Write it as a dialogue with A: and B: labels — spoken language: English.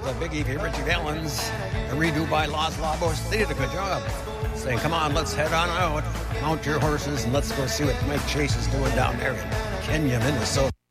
A: with the Big Evie Richie Valens, a redo by Los Lobos. They did a good job. Saying, come on, let's head on out. Mount your horses and let's go see what Mike Chase is doing down there in Kenya, Minnesota.